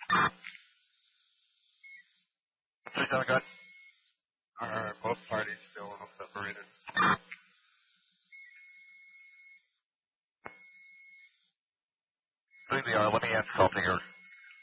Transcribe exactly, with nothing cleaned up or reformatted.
Three John gun. Are both parties still separated? Three B R, let me answer call figure.